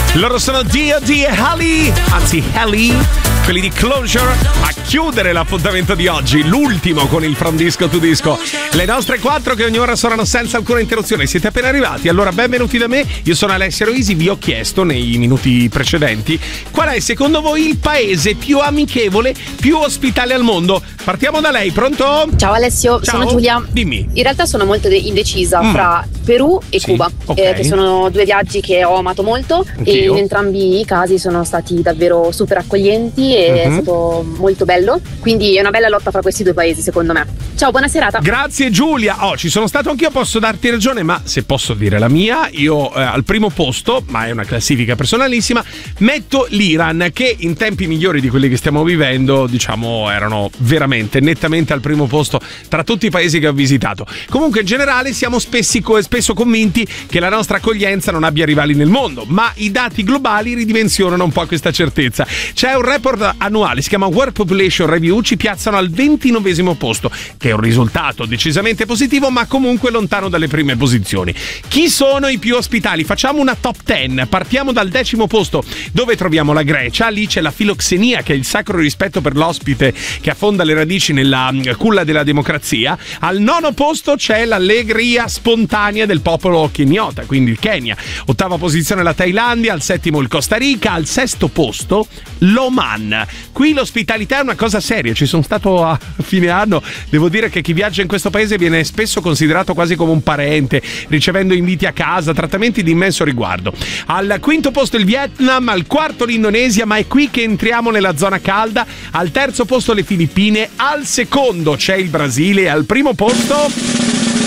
Loro sono D.O.D. e Haley, anzi Haley, quelli di Closure, a chiudere l'appuntamento di oggi, l'ultimo con il From Disco to Disco. Le nostre 4 che ogni ora suonano senza alcuna interruzione. Siete appena arrivati, allora benvenuti da me. Io sono Alessio Roisi, vi ho chiesto nei minuti precedenti qual è secondo voi il paese più amichevole, più ospitale al mondo. Partiamo da lei, pronto? Ciao Alessio, Ciao. sono Giulia. Dimmi. In realtà sono molto indecisa fra Perù e Sì, Cuba, ok. che sono 2 viaggi che ho amato molto. Anch'io. E in entrambi i casi sono stati davvero super accoglienti e è stato molto bello, quindi è una bella lotta fra questi 2 paesi secondo me. Ciao, buona serata. Grazie Giulia. Ci sono stato anch'io, posso darti ragione, ma se posso dire la mia, io al primo posto, ma è una classifica personalissima, metto l'Iran, che in tempi migliori di quelli che stiamo vivendo, diciamo, erano veramente nettamente al primo posto tra tutti i paesi che ho visitato. Comunque in generale siamo spesso convinti che la nostra accoglienza non abbia rivali nel mondo, ma i dati globali ridimensionano un po' questa certezza. C'è un report annuale, si chiama World Population Review, ci piazzano al 29° posto, che è un risultato decisamente positivo, ma comunque lontano dalle prime posizioni. Chi sono i più ospitali? Facciamo una top 10. Partiamo dal 10° posto, dove troviamo la Grecia. Lì c'è la filoxenia, che è il sacro rispetto per l'ospite che affonda le radici nella culla della democrazia. Al 9° posto c'è l'allegria spontanea del popolo keniota, quindi il Kenya. 8ª posizione la Thailandia, al 7° il Costa Rica, al 6° posto l'Oman. Qui l'ospitalità è una cosa seria, ci sono stato a fine anno, devo dire che chi viaggia in questo paese viene spesso considerato quasi come un parente, ricevendo inviti a casa, trattamenti di immenso riguardo. Al 5° posto il Vietnam, al 4° l'Indonesia, ma è qui che entriamo nella zona calda. Al 3° posto le Filippine, al 2° c'è il Brasile e al 1° posto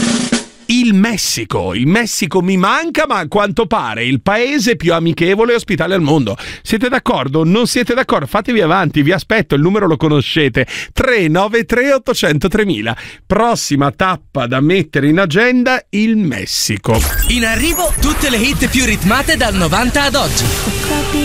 il Messico. Il Messico mi manca, ma a quanto pare il paese più amichevole e ospitale al mondo. Siete d'accordo? Non siete d'accordo? Fatevi avanti, vi aspetto, il numero lo conoscete: 393 800 3000. Prossima tappa da mettere in agenda, il Messico. In arrivo tutte le hit più ritmate dal 90 ad oggi.